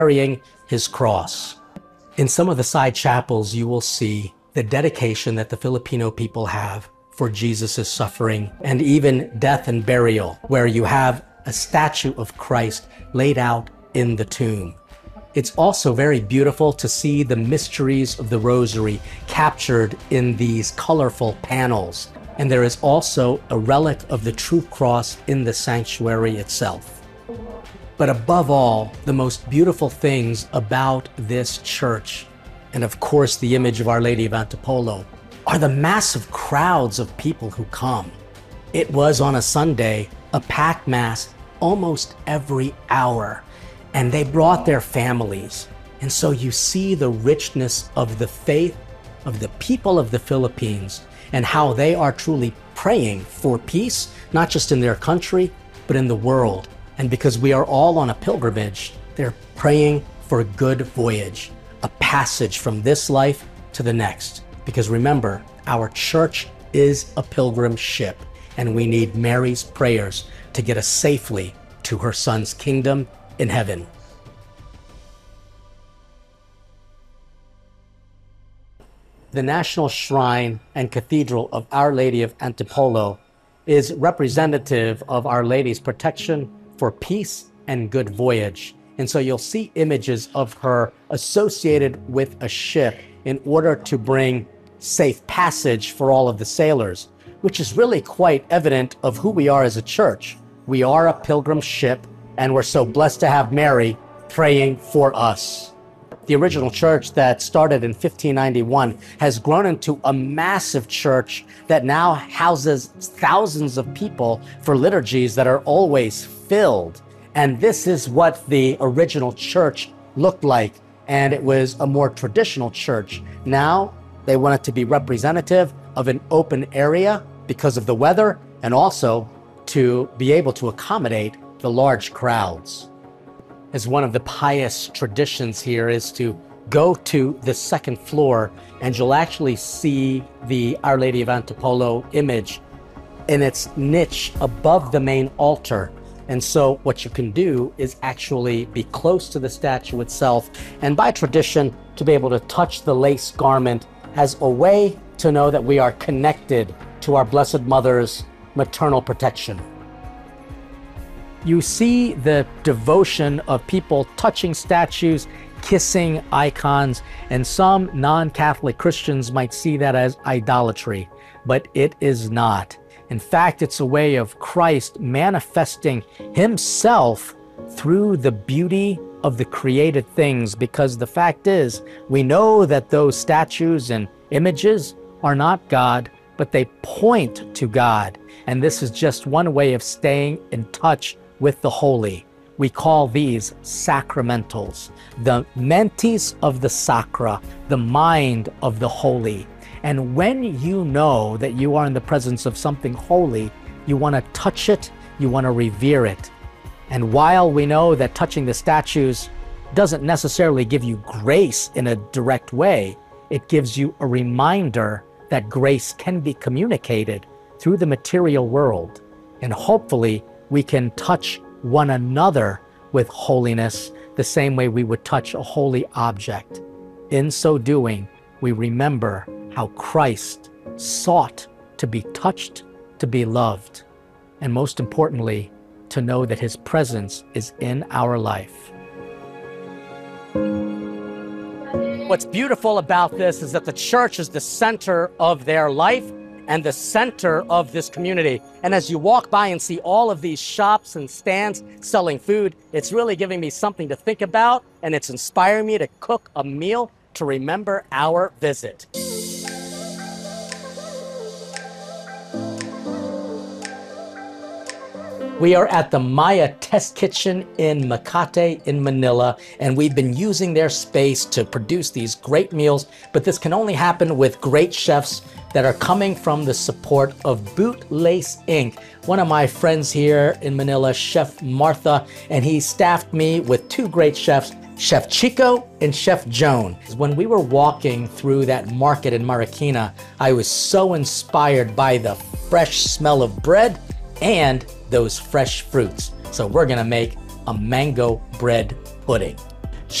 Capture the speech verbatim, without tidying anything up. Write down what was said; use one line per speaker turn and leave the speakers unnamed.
carrying his cross. In some of the side chapels, you will see the dedication that the Filipino people have for Jesus' suffering and even death and burial, where you have a statue of Christ laid out in the tomb. It's also very beautiful to see the mysteries of the Rosary captured in these colorful panels. And there is also a relic of the true cross in the sanctuary itself. But above all, the most beautiful things about this church, and of course the image of Our Lady of Antipolo, are the massive crowds of people who come. It was on a Sunday, a packed mass almost every hour, and they brought their families. And so you see the richness of the faith of the people of the Philippines and how they are truly praying for peace, not just in their country, but in the world. And because we are all on a pilgrimage, they're praying for a good voyage, a passage from this life to the next. Because remember, our church is a pilgrim ship, and we need Mary's prayers to get us safely to her Son's kingdom in heaven. The National Shrine and Cathedral of Our Lady of Antipolo is representative of Our Lady's protection for peace and good voyage. And so you'll see images of her associated with a ship in order to bring safe passage for all of the sailors, which is really quite evident of who we are as a church. We are a pilgrim ship, and we're so blessed to have Mary praying for us. The original church that started in fifteen ninety-one has grown into a massive church that now houses thousands of people for liturgies that are always filled. And this is what the original church looked like, and it was a more traditional church. Now, they want it to be representative of an open area because of the weather, and also to be able to accommodate the large crowds. As one of the pious traditions here is to go to the second floor, and you'll actually see the Our Lady of Antipolo image in its niche above the main altar. And so what you can do is actually be close to the statue itself, and by tradition, to be able to touch the lace garment as a way to know that we are connected to our Blessed Mother's maternal protection. You see the devotion of people touching statues, kissing icons, and some non-Catholic Christians might see that as idolatry, but it is not. In fact, it's a way of Christ manifesting himself through the beauty of the created things, because the fact is, we know that those statues and images are not God, but they point to God. And this is just one way of staying in touch with the holy. We call these sacramentals, the mentis of the sacra, the mind of the holy. And when you know that you are in the presence of something holy, you want to touch it, you want to revere it. And while we know that touching the statues doesn't necessarily give you grace in a direct way, it gives you a reminder that grace can be communicated through the material world. And hopefully we can touch one another with holiness the same way we would touch a holy object. In so doing, we remember how Christ sought to be touched, to be loved, and most importantly, to know that his presence is in our life. What's beautiful about this is that the church is the center of their life and the center of this community. And as you walk by and see all of these shops and stands selling food, it's really giving me something to think about, and it's inspiring me to cook a meal to remember our visit. We are at the Maya Test Kitchen in Makati in Manila, and we've been using their space to produce these great meals, but this can only happen with great chefs that are coming from the support of Bootlace Incorporated. One of my friends here in Manila, Chef Martha, and he staffed me with two great chefs, Chef Chico and Chef Joan. When we were walking through that market in Marikina, I was so inspired by the fresh smell of bread and those fresh fruits. So we're gonna make a mango bread pudding.